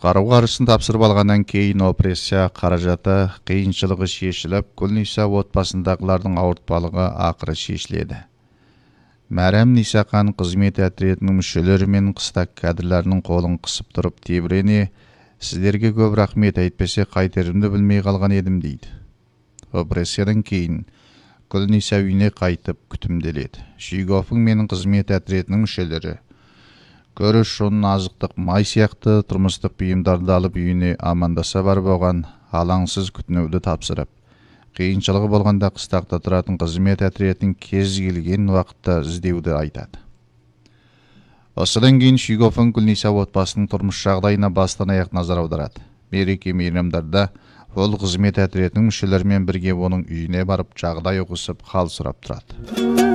Құтқару қаржысын тапсырып алғаннан кейін опрессия қаражаты қиыншылығы шешіліп, Гүлниса отбасындағылардың ауыртпалығы ақыры шешіледі. Мәрәм Нисақан қызмет әтретін мүшелері мен қыста кәдірлерінің қолын қысып тұрып тебірене, сіздерге көп рахмет, әйтпесе қайтерімді білмей қалған едім дейді. Опрессиядан кейін Гүлниса үйіне қайтып күтімделеді. Шүйгофың менің қызмет әтретінің мүшелері көріш, ұн, азықтық, май сияқты тұрмыстық бұйымдарды алып үйіне амандаса барып оған алаңсыз күтінуді тапсырып, қиыншылығы болғанда қыстақта тұратын қызмет әтретінің кез келген уақытта іздеуді айтады. Осыдан кейін Шүйгофың Гүлниса отбасының тұрмыс жағдайына бастан аяқ назар аударады. Мереке мейрамдарда ол қызмет әтретінің мүшелерімен бірге оның үйіне барып жағдай ұғысып, хал сұрап тұрады.